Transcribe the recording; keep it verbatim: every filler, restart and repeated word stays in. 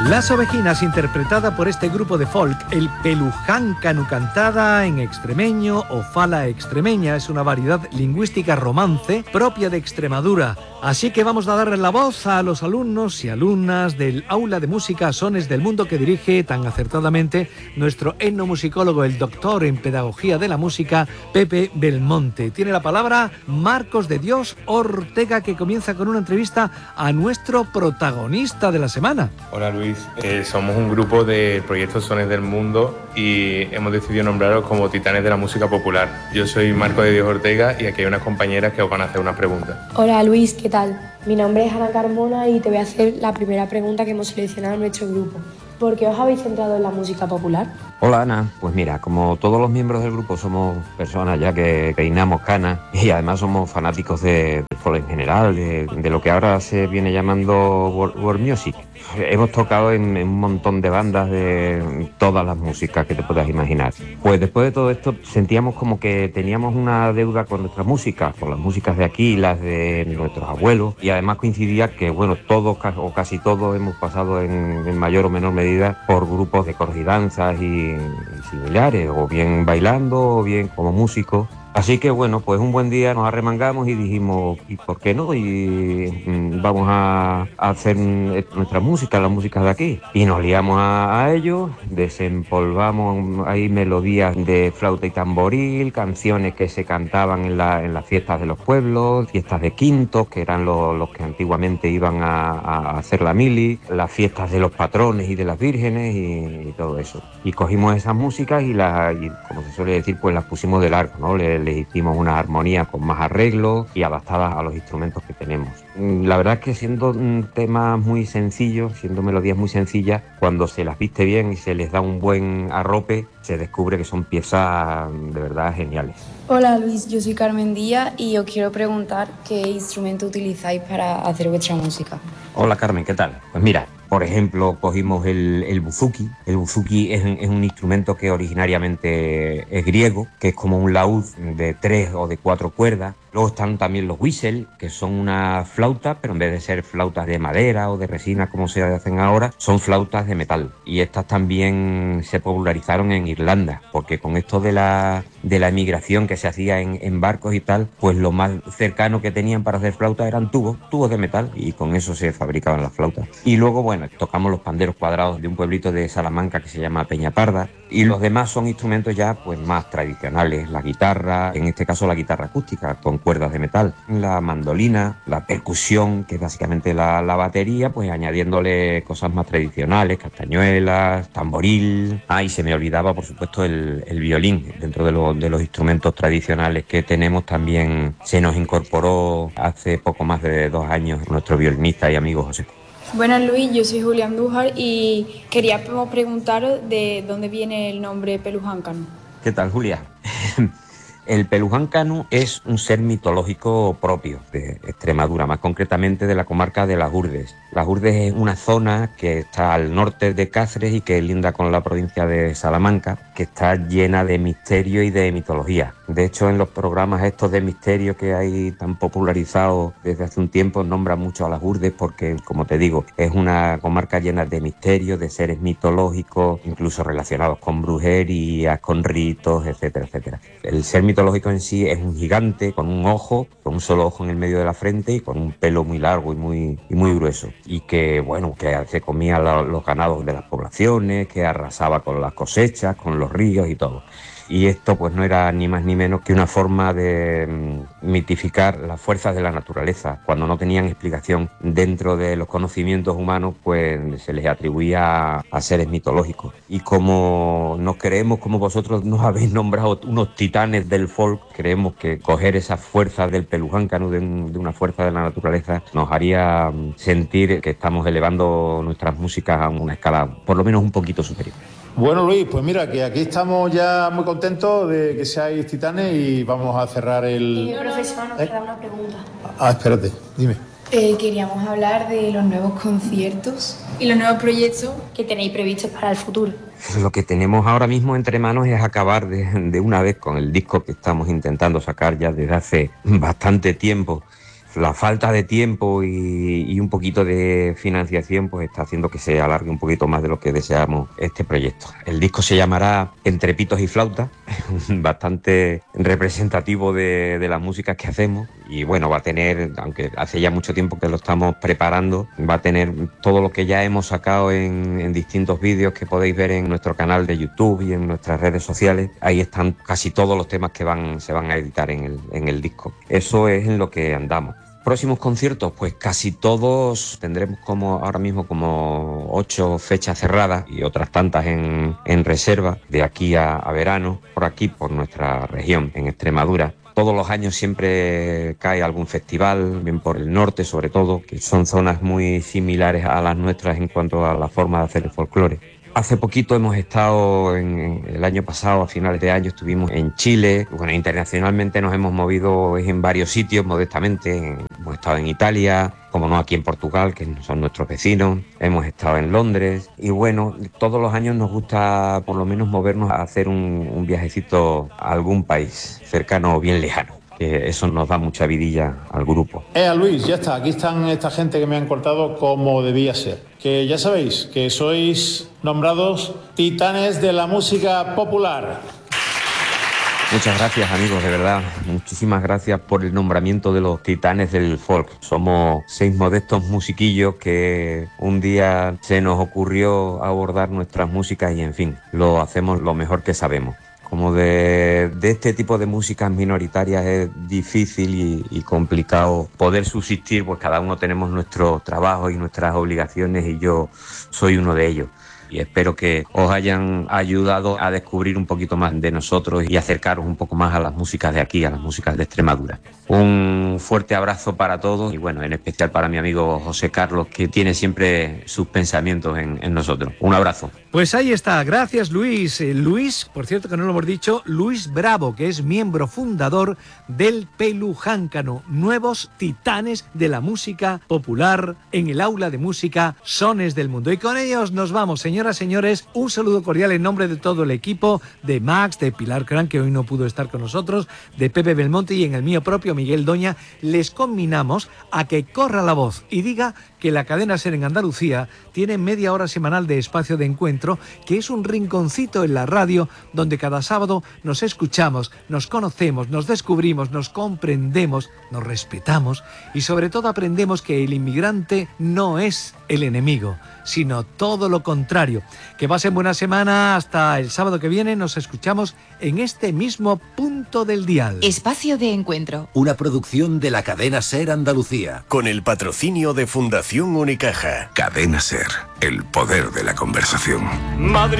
Las Ovejinas, interpretada por este grupo de folk, el Pelujáncanu, cantada en extremeño o fala extremeña, es una variedad lingüística romance propia de Extremadura. Así que vamos a darle la voz a los alumnos y alumnas del Aula de Música Sones del Mundo que dirige tan acertadamente nuestro etnomusicólogo, el doctor en Pedagogía de la Música, Pepe Belmonte. Tiene la palabra Marcos de Dios Ortega, que comienza con una entrevista a nuestro protagonista de la semana. Hola Luis, eh, somos un grupo del proyecto Sones del Mundo y hemos decidido nombraros como Titanes de la Música Popular. Yo soy Marcos de Dios Ortega y aquí hay unas compañeras que os van a hacer unas preguntas. Hola Luis, ¿qué tal? Mi nombre es Ana Carmona y te voy a hacer la primera pregunta que hemos seleccionado en nuestro grupo. ¿Por qué os habéis centrado en la música popular? Hola Ana, pues mira, como todos los miembros del grupo somos personas ya que peinamos canas y además somos fanáticos de, de folk en general, de, de lo que ahora se viene llamando world, world music. Hemos tocado en, en un montón de bandas de todas las músicas que te puedas imaginar. Pues después de todo esto sentíamos como que teníamos una deuda con nuestras músicas, con las músicas de aquí, las de nuestros abuelos, y además coincidía que, bueno, todos o casi todos hemos pasado en, en mayor o menor medida por grupos de coros y danzas y, y similares, o bien bailando o bien como músicos. Así que bueno, pues un buen día nos arremangamos y dijimos, ¿y por qué no? Y mmm, vamos a, a hacer nuestra música, la música de aquí. Y nos liamos a, a ello, desempolvamos ahí melodías de flauta y tamboril, canciones que se cantaban en, la, en las fiestas de los pueblos, fiestas de quintos, que eran los, los que antiguamente iban a, a hacer la mili, las fiestas de los patrones y de las vírgenes y, y todo eso. Y cogimos esas músicas y, las, y como se suele decir, pues las pusimos de largo, ¿no? Le, les hicimos una armonía con más arreglos y adaptadas a los instrumentos que tenemos. La verdad es que siendo temas muy sencillos, siendo melodías muy sencillas, cuando se las viste bien y se les da un buen arrope, se descubre que son piezas de verdad geniales. Hola Luis, yo soy Carmen Díaz y os quiero preguntar qué instrumento utilizáis para hacer vuestra música. Hola Carmen, ¿qué tal? Pues mira, por ejemplo, cogimos el, el buzuki. El buzuki es, es un instrumento que originariamente es griego, que es como un laúd de tres o de cuatro cuerdas. Luego están también los whistle, que son una flauta, pero en vez de ser flautas de madera o de resina como se hacen ahora, son flautas de metal. Y estas también se popularizaron en Irlanda, porque con esto de la, de la emigración que se hacía en, en barcos y tal, pues lo más cercano que tenían para hacer flautas eran tubos, tubos de metal, y con eso se fabricaban las flautas. Y luego, bueno, tocamos los panderos cuadrados de un pueblito de Salamanca que se llama Peñaparda, y los demás son instrumentos ya pues más tradicionales, la guitarra, en este caso la guitarra acústica, con cuerdas de metal, la mandolina, la percusión, que es básicamente la, la batería, pues añadiéndole cosas más tradicionales, castañuelas, tamboril. Ah, y se me olvidaba, por supuesto, el, el violín. Dentro de, lo, de los instrumentos tradicionales que tenemos también se nos incorporó hace poco más de dos años nuestro violinista y amigo José. Buenas Luis, yo soy Julián Dújar y quería preguntaros de dónde viene el nombre Pelujáncanu. ¿Qué tal, Julia? El Pelujáncanu es un ser mitológico propio de Extremadura, más concretamente de la comarca de Las Hurdes. Las Hurdes es una zona que está al norte de Cáceres y que linda con la provincia de Salamanca, que está llena de misterio y de mitología. De hecho, en los programas estos de misterio que hay tan popularizados desde hace un tiempo, nombran mucho a Las Hurdes porque, como te digo, es una comarca llena de misterios, de seres mitológicos, incluso relacionados con brujerías, con ritos, etcétera, etcétera. El ser mitológico en sí es un gigante con un ojo, con un solo ojo en el medio de la frente y con un pelo muy largo y muy, y muy grueso. Y que, bueno, que se comía los ganados de las poblaciones, que arrasaba con las cosechas, con los ríos y todo. Y esto pues no era ni más ni menos que una forma de mitificar las fuerzas de la naturaleza. Cuando no tenían explicación dentro de los conocimientos humanos, pues se les atribuía a seres mitológicos. Y como nos creemos, como vosotros nos habéis nombrado unos titanes del folk, creemos que coger esas fuerzas del Pelujáncanu, de, un, de una fuerza de la naturaleza, nos haría sentir que estamos elevando nuestras músicas a una escala por lo menos un poquito superior. Bueno, Luis, pues mira, que aquí estamos ya muy contentos de que seáis titanes y vamos a cerrar el... Eh, profesor, nos queda una pregunta. Ah, espérate, dime. Eh, queríamos hablar de los nuevos conciertos y los nuevos proyectos que tenéis previstos para el futuro. Lo que tenemos ahora mismo entre manos es acabar de, de una vez con el disco que estamos intentando sacar ya desde hace bastante tiempo. La falta de tiempo y, y un poquito de financiación pues está haciendo que se alargue un poquito más de lo que deseamos este proyecto. El disco se llamará Entre pitos y flautas, bastante representativo de, de las músicas que hacemos, y bueno, va a tener, aunque hace ya mucho tiempo que lo estamos preparando, va a tener todo lo que ya hemos sacado en, en distintos vídeos que podéis ver en nuestro canal de YouTube y en nuestras redes sociales. Ahí están casi todos los temas que van, se van a editar en el, en el disco. Eso es en lo que andamos. Próximos conciertos, pues casi todos tendremos como ahora mismo como ocho fechas cerradas y otras tantas en, en reserva de aquí a, a verano, por aquí, por nuestra región, en Extremadura. Todos los años siempre cae algún festival, bien por el norte sobre todo, que son zonas muy similares a las nuestras en cuanto a la forma de hacer el folclore. Hace poquito hemos estado, en, el año pasado, a finales de año, estuvimos en Chile. Bueno, internacionalmente nos hemos movido en varios sitios, modestamente. En, hemos estado en Italia, como no aquí en Portugal, que son nuestros vecinos. Hemos estado en Londres. Y bueno, todos los años nos gusta por lo menos movernos a hacer un, un viajecito a algún país cercano o bien lejano. Que eso nos da mucha vidilla al grupo. Eh, Luis, ya está, aquí están esta gente que me han cortado como debía ser. Que ya sabéis que sois nombrados titanes de la música popular. Muchas gracias, amigos, de verdad. Muchísimas gracias por el nombramiento de los titanes del folk. Somos seis modestos musiquillos que un día se nos ocurrió abordar nuestras músicas y, en fin, lo hacemos lo mejor que sabemos. Como de, de este tipo de músicas minoritarias es difícil y, y complicado poder subsistir, pues cada uno tenemos nuestro trabajo y nuestras obligaciones y yo soy uno de ellos. Y espero que os hayan ayudado a descubrir un poquito más de nosotros y acercaros un poco más a las músicas de aquí, a las músicas de Extremadura. Un fuerte abrazo para todos y bueno, en especial para mi amigo José Carlos, que tiene siempre sus pensamientos en, en nosotros. Un abrazo. Pues ahí está, gracias Luis. Eh, Luis, por cierto que no lo hemos dicho, Luis Bravo, que es miembro fundador del Pelujáncano, nuevos titanes de la música popular en el aula de música Sones del Mundo. Y con ellos nos vamos, señoras, señores, un saludo cordial en nombre de todo el equipo, de Max, de Pilar Cran, que hoy no pudo estar con nosotros, de Pepe Belmonte y en el mío propio, Miguel Doña. Les combinamos a que corra la voz y diga que la cadena SER en Andalucía tiene media hora semanal de espacio de encuentro, que es un rinconcito en la radio donde cada sábado nos escuchamos, nos conocemos, nos descubrimos, nos comprendemos, nos respetamos y sobre todo aprendemos que el inmigrante no es el enemigo, sino todo lo contrario. Que pasen buena semana, hasta el sábado que viene nos escuchamos en este mismo punto del dial. Espacio de encuentro. Una producción de la cadena SER Andalucía. Con el patrocinio de Fundación Unicaja. Cadena SER, el poder de la conversación. Madrid.